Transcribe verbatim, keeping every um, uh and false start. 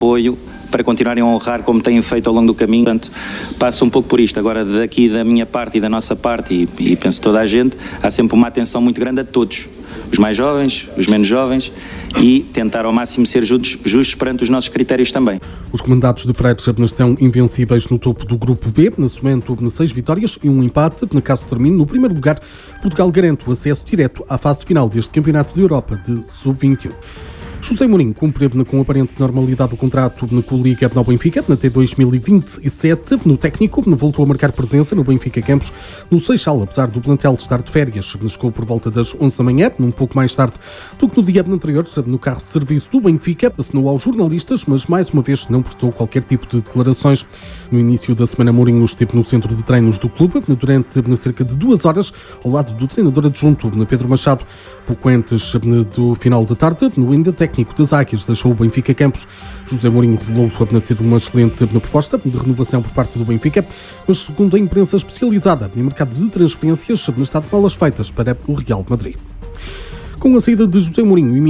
apoio para continuarem a honrar como têm feito ao longo do caminho. Portanto, passa um pouco por isto. Agora, daqui da minha parte e da nossa parte, e, e penso toda a gente, há sempre uma atenção muito grande a todos. Os mais jovens, os menos jovens, e tentar ao máximo ser justos, justos perante os nossos critérios também. Os comandados de Freitas estão invencíveis no topo do grupo B, na somando seis vitórias e um empate. No caso termine no primeiro lugar, Portugal garante o acesso direto à fase final deste Campeonato de Europa de sub vinte e um. José Mourinho cumpre com aparente normalidade o contrato com o Liga no Benfica até dois mil e vinte e sete. No técnico, voltou a marcar presença no Benfica Campos no Seixal, apesar do plantel estar de férias. Chegou por volta das onze da manhã, um pouco mais tarde do que no dia anterior, no carro de serviço do Benfica. Assinou aos jornalistas, mas mais uma vez não prestou qualquer tipo de declarações. No início da semana, Mourinho esteve no centro de treinos do clube durante cerca de duas horas, ao lado do treinador adjunto, Pedro Machado. Pouco antes do final da tarde, no ainda técnico técnico das Águias deixou o Benfica Campos. José Mourinho revelou ter uma excelente proposta de renovação por parte do Benfica, mas segundo a imprensa especializada em mercado de transferências, está de malas feitas para o Real de Madrid. Com a saída de José Mourinho,